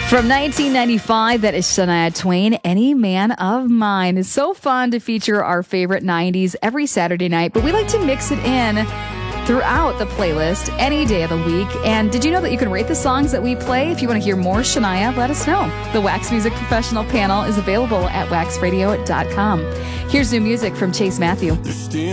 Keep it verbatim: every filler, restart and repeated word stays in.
From nineteen ninety-five, that is Shania Twain, Any Man of Mine. It's so fun to feature our favorite nineties every Saturday night, but we like to mix it in throughout the playlist any day of the week. And did you know that you can rate the songs that we play? If you want to hear more Shania, let us know. The Wax Music Professional panel is available at wax radio dot com. Here's new music from Chase Matthew.